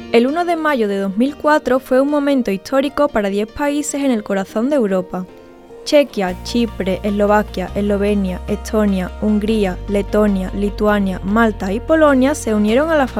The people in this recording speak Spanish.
El 1 de mayo de 2004 fue un momento histórico para 10 países en el corazón de Europa. Chequia, Chipre, Eslovaquia, Eslovenia, Estonia, Hungría, Letonia, Lituania, Malta y Polonia se unieron a la